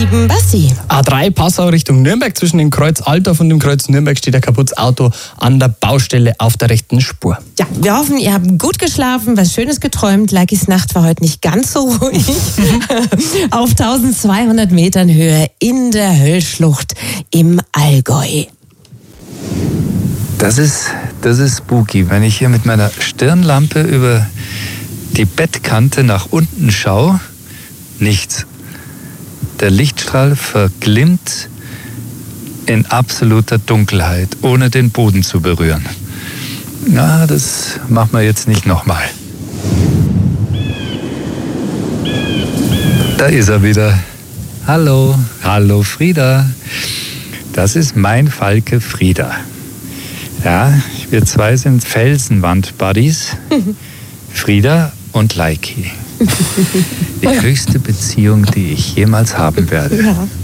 A7, Basti. A3 Passau Richtung Nürnberg. Zwischen dem Kreuz Altdorf und dem Kreuz Nürnberg steht ein kaputtes Auto an der Baustelle auf der rechten Spur. Ja, wir hoffen, ihr habt gut geschlafen, was Schönes geträumt. Lakis Nacht war heute nicht ganz so ruhig. Auf 1200 Metern Höhe in der Höllschlucht im Allgäu. Das ist spooky, wenn ich hier mit meiner Stirnlampe über die Bettkante nach unten schaue. Nichts. Der Lichtstrahl verglimmt in absoluter Dunkelheit, ohne den Boden zu berühren. Na, das machen wir jetzt nicht nochmal. Da ist er wieder. Hallo Frieda. Das ist mein Falke Frieda. Ja, wir zwei sind Felsenwand-Buddies. Frieda und Laiki. Die höchste Beziehung, die ich jemals haben werde.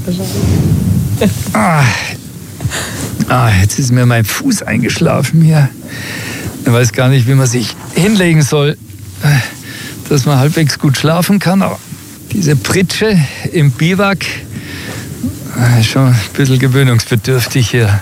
Jetzt ist mir mein Fuß eingeschlafen hier. Ich weiß gar nicht, wie man sich hinlegen soll, dass man halbwegs gut schlafen kann. Aber diese Pritsche im Biwak ist schon ein bisschen gewöhnungsbedürftig hier.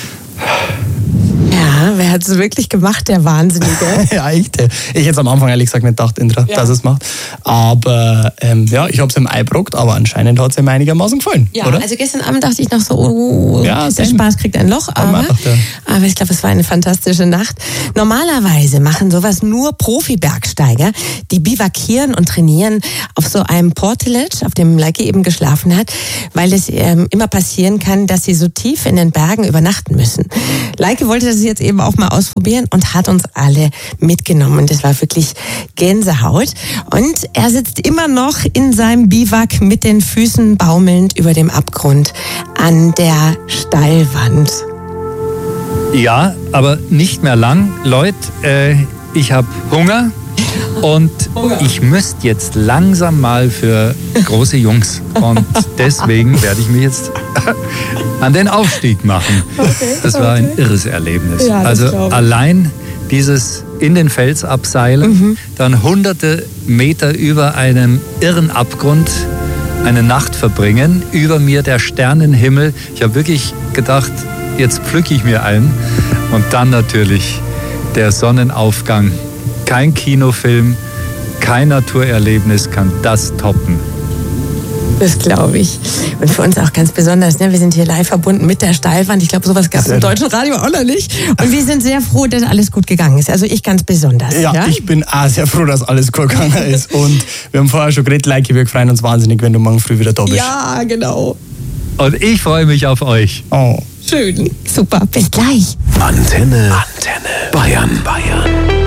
Ja, wer hat es wirklich gemacht, der Wahnsinnige? Ja, ich hätte es am Anfang ehrlich gesagt nicht gedacht, Indra, dass es macht. Aber ich habe es im Ei gebrockt, aber anscheinend hat es ihm einigermaßen gefallen, Ja, oder? also gestern Abend dachte ich noch so, Ja, der Spaß kriegt ein Loch. Aber ich glaube, es war eine fantastische Nacht. Normalerweise machen sowas nur Profi-Bergsteiger, die bivakieren und trainieren auf so einem Portalage, auf dem Laiki eben geschlafen hat, weil es immer passieren kann, dass sie so tief in den Bergen übernachten müssen. Laiki wollte das jetzt eben auch mal ausprobieren und hat uns alle mitgenommen. Das war wirklich Gänsehaut. Und er sitzt immer noch in seinem Biwak mit den Füßen baumelnd über dem Abgrund an der Steilwand. Ja, aber nicht mehr lang. Leute, ich habe Hunger und ich müsste jetzt langsam mal für große Jungs. Und deswegen werde ich mich jetzt an den Aufstieg machen. Das war ein irres Erlebnis. Ja, also allein dieses in den Fels abseilen, dann hunderte Meter über einem irren Abgrund eine Nacht verbringen, über mir der Sternenhimmel. Ich habe wirklich gedacht, jetzt pflücke ich mir einen. Und dann natürlich der Sonnenaufgang. Kein Kinofilm, kein Naturerlebnis kann das toppen. Das glaube ich. Und für uns auch ganz besonders. Ne? Wir sind hier live verbunden mit der Steilwand. Ich glaube, sowas gab es im deutschen Radio auch noch nicht. Und wir sind sehr froh, dass alles gut gegangen ist. Also ich ganz besonders. Ja, ich bin auch sehr froh, dass alles gut gegangen ist. Und wir haben vorher schon geredet, Laiki, wir freuen uns wahnsinnig, wenn du morgen früh wieder da bist. Ja, genau. Und ich freue mich auf euch. Schön. Super. Bis gleich. Antenne Bayern.